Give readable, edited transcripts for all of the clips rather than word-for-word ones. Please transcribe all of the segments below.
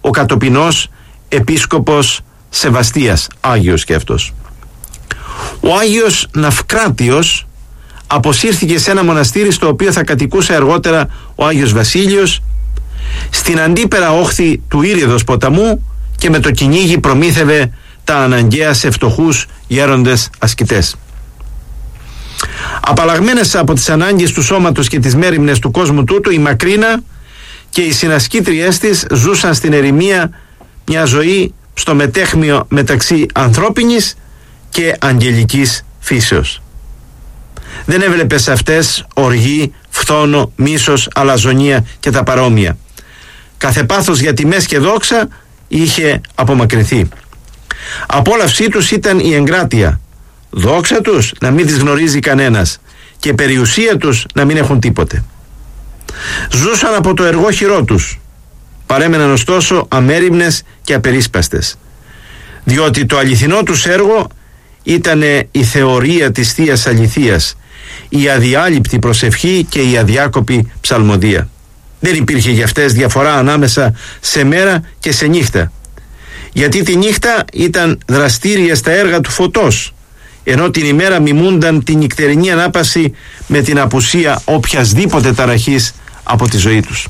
ο κατοπινός επίσκοπος Σεβαστίας, Άγιος και αυτός. Ο Άγιος Ναυκράτιος αποσύρθηκε σε ένα μοναστήρι στο οποίο θα κατοικούσε αργότερα ο Άγιος Βασίλειος, στην αντίπερα όχθη του Ήριδος ποταμού, και με το κυνήγι προμήθευε τα αναγκαία σε φτωχούς γέροντες ασκητές. Απαλλαγμένες από τις ανάγκες του σώματος και τις μέριμνες του κόσμου τούτου, η Μακρίνα και οι συνασκήτριές της ζούσαν στην ερημία μια ζωή στο μετέχμιο μεταξύ ανθρώπινης και αγγελικής φύσεως. Δεν έβλεπε σε αυτές οργή, φθόνο, μίσος, αλαζονία και τα παρόμοια. Κάθε πάθος για τιμές και δόξα είχε απομακρυνθεί. Απόλαυσή τους ήταν η εγκράτεια, δόξα τους να μην τις γνωρίζει κανένας και περιουσία τους να μην έχουν τίποτε. Ζούσαν από το εργόχειρό τους, παρέμεναν ωστόσο αμέριμνες και απερίσπαστες, διότι το αληθινό τους έργο ήταν η θεωρία της Θείας Αληθείας, η αδιάλειπτη προσευχή και η αδιάκοπη ψαλμοδία. Δεν υπήρχε για αυτές διαφορά ανάμεσα σε μέρα και σε νύχτα, γιατί τη νύχτα ήταν δραστήρια στα έργα του φωτός, ενώ την ημέρα μιμούνταν την νυχτερινή ανάπαση με την απουσία οποιασδήποτε ταραχής από τη ζωή τους.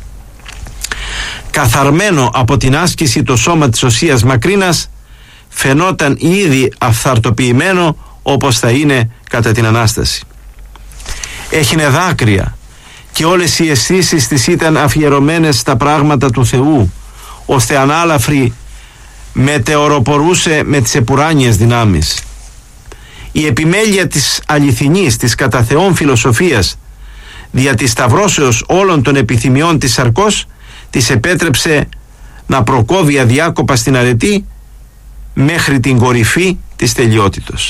Καθαρμένο από την άσκηση το σώμα της Οσίας Μακρίνας φαινόταν ήδη αυθαρτοποιημένο, όπως θα είναι κατά την Ανάσταση. Έχινε δάκρυα και όλες οι αισθήσεις της ήταν αφιερωμένες στα πράγματα του Θεού, ώστε ανάλαφρη μετεωροπορούσε με τις επουράνιες δυνάμεις. Η επιμέλεια της αληθινής, της κατά Θεόν φιλοσοφίας, δια της σταυρώσεως όλων των επιθυμιών της σαρκός, της επέτρεψε να προκόβει αδιάκοπα στην αρετή μέχρι την κορυφή της τελειότητος.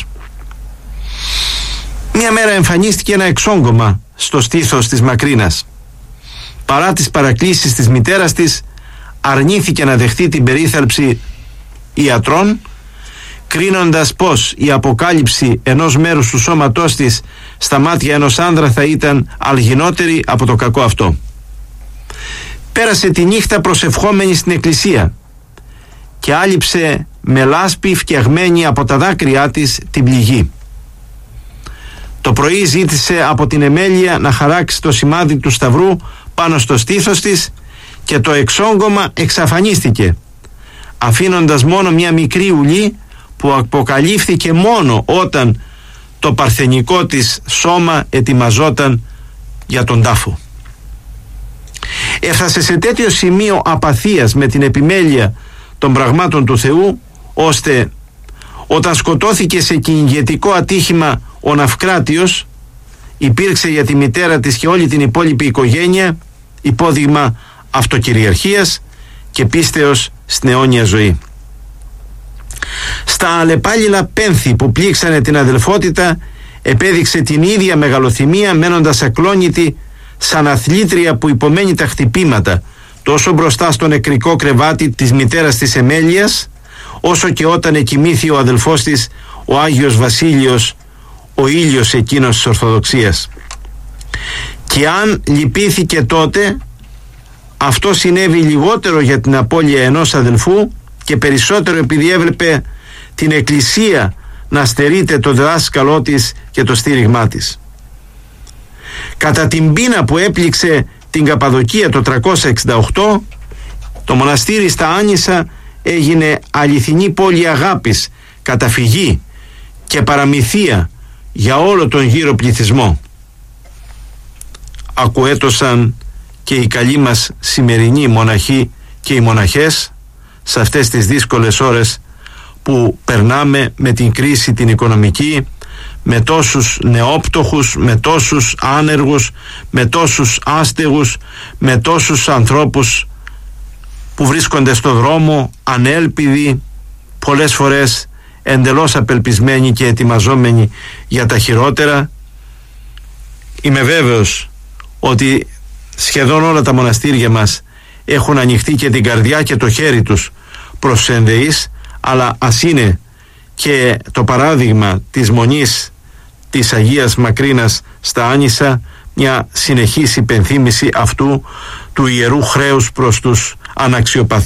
Μια μέρα εμφανίστηκε ένα εξόγκωμα στο στήθος της Μακρίνας. Παρά τις παρακλήσεις της μητέρας της, αρνήθηκε να δεχτεί την περίθαλψη ιατρών, κρίνοντας πως η αποκάλυψη ενός μέρους του σώματός της στα μάτια ενός άνδρα θα ήταν αλγινότερη από το κακό αυτό. Πέρασε τη νύχτα προσευχόμενη στην εκκλησία και άλυψε με λάσπη φτιαγμένη από τα δάκρυά της την πληγή. Το πρωί ζήτησε από την εμέλεια να χαράξει το σημάδι του σταυρού πάνω στο στήθος της και το εξόγκωμα εξαφανίστηκε, αφήνοντας μόνο μια μικρή ουλή που αποκαλύφθηκε μόνο όταν το παρθενικό της σώμα ετοιμαζόταν για τον τάφο. Έφτασε σε τέτοιο σημείο απαθίας με την επιμέλεια των πραγμάτων του Θεού, ώστε όταν σκοτώθηκε σε κυνηγετικό ατύχημα ο Ναυκράτιος, υπήρξε για τη μητέρα της και όλη την υπόλοιπη οικογένεια υπόδειγμα αυτοκυριαρχίας και πίστεως στην αιώνια ζωή. Στα αλλεπάλληλα πένθη που πλήξανε την αδελφότητα επέδειξε την ίδια μεγαλοθυμία, μένοντας ακλόνητη σαν αθλήτρια που υπομένει τα χτυπήματα τόσο μπροστά στο νεκρικό κρεβάτι της μητέρας της Εμέλειας, όσο και όταν εκοιμήθη ο αδελφός της, ο Άγιος Βασίλειος, ο ήλιος εκείνος της Ορθοδοξίας. Και αν λυπήθηκε τότε, αυτό συνέβη λιγότερο για την απώλεια ενός αδελφού και περισσότερο επειδή έβλεπε την Εκκλησία να στερείται το διδάσκαλό της και το στήριγμά της. Κατά την πείνα που έπληξε την Καπαδοκία το 368, το μοναστήρι στα Άνισσα έγινε αληθινή πόλη αγάπης, καταφυγή και παραμυθία για όλο τον γύρο πληθυσμό. Ακουέτωσαν και οι καλοί μας σημερινοί μοναχοί και οι μοναχές σε αυτές τις δύσκολες ώρες που περνάμε με την κρίση την οικονομική, με τόσους νεόπτωχους, με τόσους άνεργους, με τόσους άστεγους, με τόσους ανθρώπους που βρίσκονται στο δρόμο ανέλπιδοι, πολλές φορές εντελώς απελπισμένοι και ετοιμαζόμενοι για τα χειρότερα. Είμαι βέβαιος ότι σχεδόν όλα τα μοναστήρια μας έχουν ανοιχτεί και την καρδιά και το χέρι τους προς τους ενδεείς, αλλά ας είναι και το παράδειγμα της μονής της Αγίας Μακρίνας στα Άνισσα μια συνεχής υπενθύμηση αυτού του ιερού χρέους προς τους αναξιοπαθείς